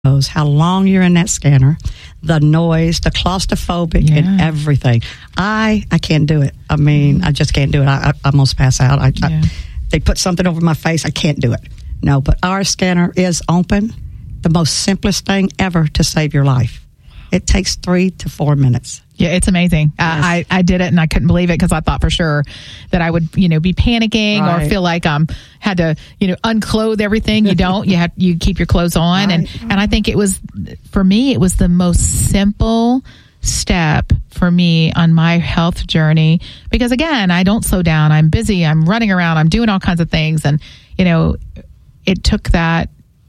knows how long you're in that scanner, the noise, the claustrophobic, and everything. I can't do it. I mean, I just can't do it. I almost pass out. They put something over my face. I can't do it. No, but our scanner is open. The most simplest thing ever to save your life. It takes 3 to 4 minutes. Yeah, it's amazing. Yes. I did it and I couldn't believe it because I thought for sure that I would, be panicking or feel like had to, unclothe everything. You don't. You keep your clothes on, and I think for me it was the most simple step for me on my health journey because again, I don't slow down. I'm busy. I'm running around. I'm doing all kinds of things, and it took that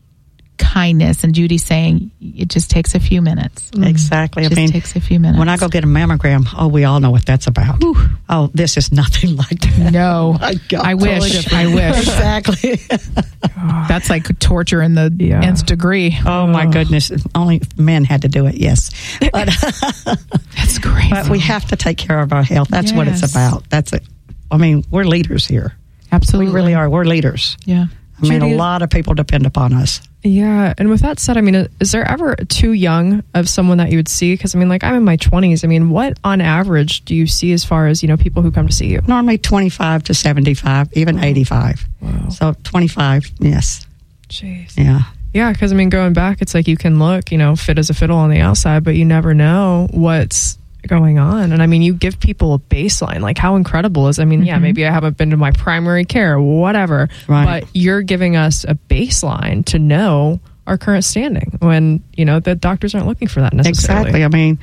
kindness and Judy saying it just takes a few minutes. Exactly. It takes a few minutes. When I go get a mammogram, we all know what that's about. Whew. Oh, this is nothing like that. No. My God, I wish. Exactly. That's like torture in the nth degree. Oh my goodness. Only men had to do it, yes. But that's crazy. But we have to take care of our health. That's what it's about. That's it. I mean, we're leaders here. Absolutely. We really are. We're leaders. Yeah. I mean, a lot of people depend upon us. Yeah. And with that said, I mean, is there ever too young of someone that you would see? Because, I mean, like I'm in my 20s. I mean, what on average do you see as far as, people who come to see you? Normally 25 to 75, even 85. Wow. So 25, yes. Jeez. Yeah. Yeah, because, I mean, going back, it's like you can look, fit as a fiddle on the outside, but you never know what's going on. And I mean, you give people a baseline. Like, how incredible is, I mean, maybe I haven't been to my primary care, whatever, but you're giving us a baseline to know our current standing when, the doctors aren't looking for that necessarily. Exactly. I mean,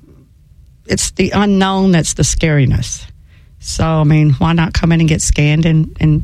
it's the unknown that's the scariness. So, I mean, why not come in and get scanned and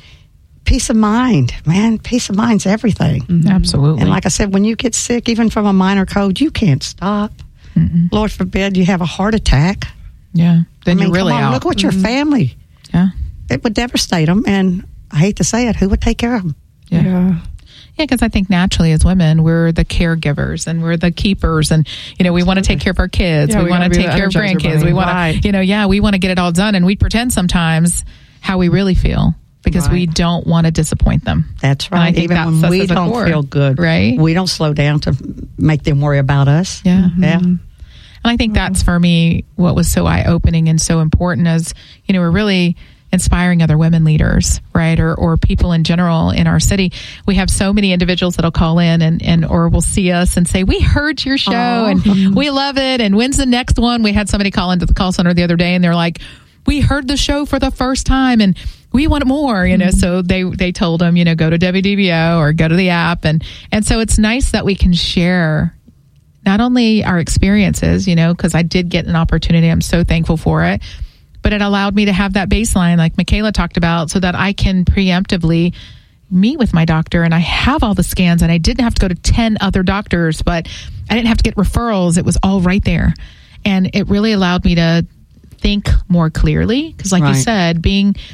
peace of mind, man. Peace of mind's everything. Mm-hmm. Absolutely. And like I said, when you get sick, even from a minor cold, you can't stop. Mm-mm. Lord forbid you have a heart attack. Yeah. Then you're really out. Look what your family. Yeah. It would devastate them. And I hate to say it, who would take care of them? Yeah. Yeah, because I think naturally as women, we're the caregivers and we're the keepers. And, we want to take care of our kids. Yeah, we want to take care of grandkids. We want to, we want to get it all done. And we pretend sometimes how we really feel. Because we don't want to disappoint them. That's right. And I think even when we don't feel good, right? We don't slow down to make them worry about us. Yeah. Mm-hmm. Yeah. And I think that's for me what was so eye-opening and so important is, we're really inspiring other women leaders, right? Or people in general in our city. We have so many individuals that'll call in and or will see us and say, we heard your show and we love it. And when's the next one? We had somebody call into the call center the other day and they're like, we heard the show for the first time and we want more, so they told them, go to WDBO or go to the app. And so it's nice that we can share not only our experiences, because I did get an opportunity. I'm so thankful for it, but it allowed me to have that baseline like Michaela talked about so that I can preemptively meet with my doctor and I have all the scans and I didn't have to go to 10 other doctors, but I didn't have to get referrals. It was all right there. And it really allowed me to think more clearly because like you said,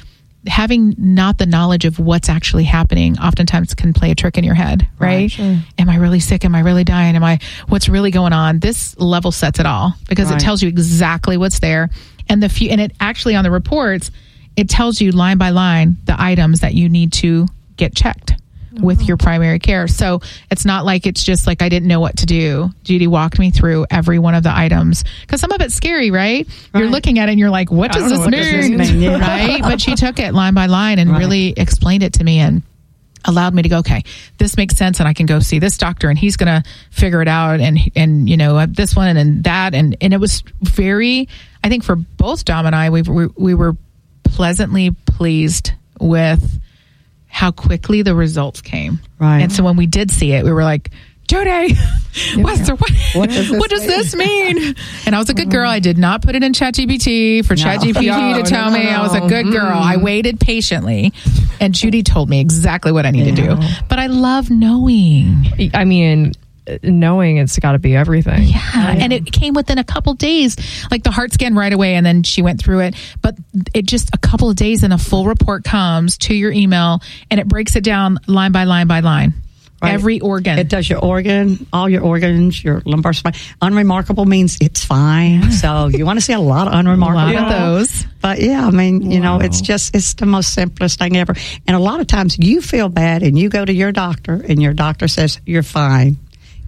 having not the knowledge of what's actually happening oftentimes can play a trick in your head, right? Sure. Am I really sick? Am I really dying? What's really going on? This level sets it all because it tells you exactly what's there. And and it actually on the reports, it tells you line by line the items that you need to get checked with your primary care. So it's not like it's just like I didn't know what to do. Judy walked me through every one of the items because some of it's scary, right? You're looking at it and you're like, what does this mean? Yeah. Right? But she took it line by line and really explained it to me and allowed me to go, okay, this makes sense and I can go see this doctor and he's going to figure it out and this one and that. And it was very, I think for both Dom and I, we were pleasantly pleased with how quickly the results came. Right. And so when we did see it, we were like, Judy, what does this mean? And I was a good girl. I did not put it in ChatGPT for ChatGPT to tell me I was a good girl. I waited patiently. And Judy told me exactly what I need to do. But I love knowing. I mean, knowing it's got to be everything. Yeah. And it came within a couple days, like the heart scan right away. And then she went through it, but it just a couple of days and a full report comes to your email and it breaks it down line by line by line. Right. Every organ. It does your organ, all your organs, your lumbar spine. Unremarkable means it's fine. Yeah. So you want to see a lot of unremarkable. A lot of those. But yeah, I mean, it's the most simplest thing ever. And a lot of times you feel bad and you go to your doctor and your doctor says, you're fine.